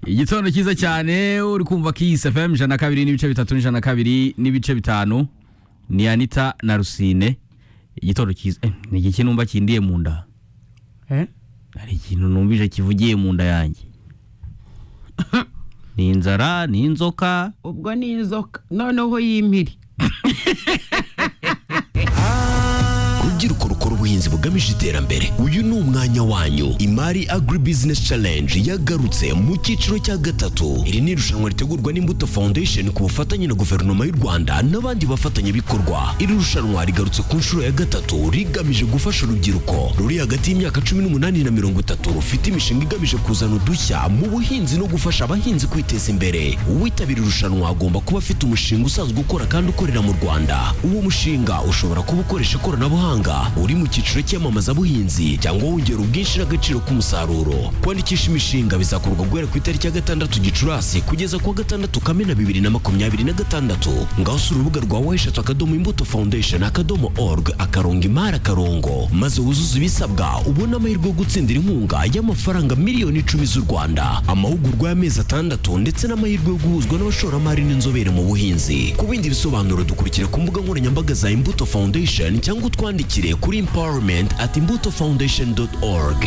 Igitondo cyiza cyane uri kumva Kiss FM 102 n'ibice 3 102 n'ibice 5 ni Anita na Rusine. Igitondo cyiza ni iki numva kindiye mu nda. Hari ikintu numvije kivugiye mu nda yanjye. Ni inzara, ni inzoka. Ubwo ni inzoka noneho yimpiri. Urubyiruko rukora ubuhinzi bugamije iterambere. Uyu ni umwanya wanyu. Imari Agri Business Challenge yagarutse mu cyiciro cya gatatu. Iri ni irushanwa ritegurwa n'Imbuto Foundation ku bufatanye na Guverinoma y'u Rwanda n'abandi bafatanyabikorwa. Iri rushanwa rigarutse ku nshuro ya gatatu rigamije gufasha urubyiruko ruri hagati y'imyaka 18 na 30 rufite imishinga igamije kuzana udushya mu buhinzi no gufasha abahinzi kwiteza imbere. Uwitabira irushanwa agomba kuba afite umushinga usanzwe ukora kandi ukorera mu Rwanda. Uwo mushinga ushobora kuba ukoresha ikoranabuhanga, uri mu cyiciro cy'amamaza buhinzi cyangwa wongera ubwinshi n'agaciro k'umusaruro. Kwandikisha imishinga bizakorwa guhera ku itariki ya 6 Gicurasi kugeza ku 6 Kamena 2026. Ngaho usura urubuga rwa www.imbutofoundation.org/imari maze wuzuze ibisabwa ubone amahirwe yo gutsindira inkunga y'amafaranga miliyoni 10 z'u Rwanda, amahugurwa y'amezi 6 ndetse n'amahirwe yo guhuzwa n'abashoramari n'inzobere mu buhinzi. Ku bindi bisobanuro dukurikira ku mbuga nkoranyambaga za Imbuto Foundation cyangwa twandikire kuri empowerment@imbutofoundation.org.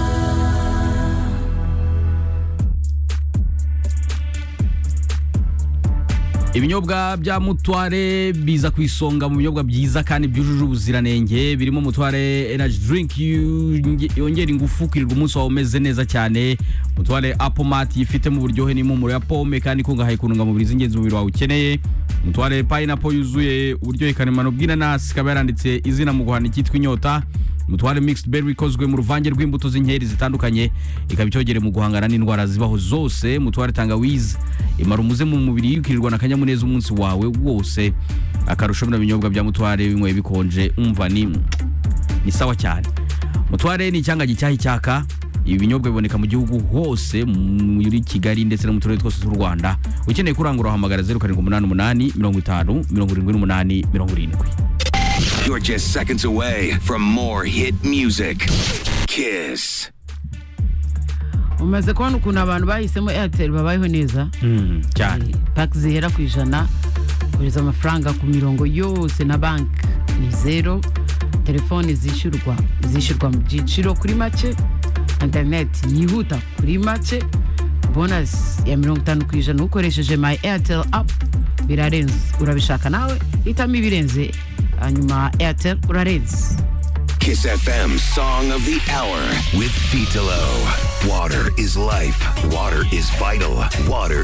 Ibinyobwa bya Mutware biza ku isonga mu binyobwa byiza kandi byujuje ubuziranenge. Birimo Mutware Energy Drink yongera ingufu kwirirwa umunsi wawe umeze neza cyane. Mutware Apple Malt yifite mu buryohe n'impumuro ya pome kandi ikungahaye ku ntungamubiri z'ingenzi umubiri wawe ukeneye. Mutware Pineapple yuzuye uburyohe karemano bw'inanasi ikaba yaranditse izina mu guhana icyitwa inyota. Mutware Mixed Berry ikozwe mu ruvange rw'imbuto z'inkeri zitandukanye ikaba icyogere mu guhangana n'indwara zibaho zose. Mutware Tangawizi imara umuze mu mubiri ukirirwa na kanyamuneza umunsi wawe wose. Akarusho mu binyobwa bya Mutware binywe bikonje umva ni sawa cyane. Mutware ni icyanga gicyaha icyaka. Ibi binyobwa biboneka mu gihugu hose muri Kigali ndetse no mu turere twose tw'u Rwanda. Ukeneye kurangura hamagara 0788 50 78 70. You're just seconds away from more hit music. Kiss. Umaze kubona ukuntu abantu bahisemo Airtel babayeho neza cyane. Pack zihera ku ijana kugeza amafaranga ku mirongo yose na bank ni zero. Telefone zishyurwa mu byiciro kuri make. Internet yihuta kuri make. Bonus ya 50% ukoresheje My Airtel app. Birarenze. Urabishaka nawe hitamo ibirenze hanyuma Airtel urarenze. Kiss FM Song of the Hour with Vitalo. Water is life. Water is vital. Water